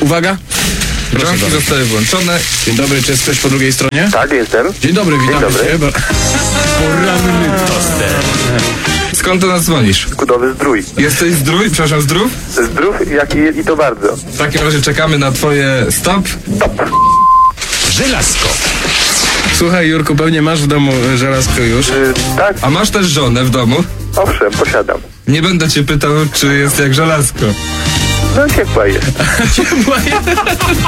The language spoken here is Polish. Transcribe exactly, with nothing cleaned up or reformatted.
Uwaga. Bramki zostały włączone. Dzień dobry, czy jest ktoś po drugiej stronie? Tak, jestem. Dzień dobry, witam dobry. cię. Poranny toster. Skąd do nas dzwonisz? Kudowy Zdrój. Jesteś zdrój? Przepraszam, zdrów? Zdrów jak i, i to bardzo. W takim razie czekamy na twoje stop. Żelazko. Słuchaj, Jurku, pewnie masz w domu żelazko już. Y, tak, A masz też żonę w domu? owszem, posiadam. Nie będę cię pytał, czy jest jak żelazko. No ciepła jest. Ciepła jest.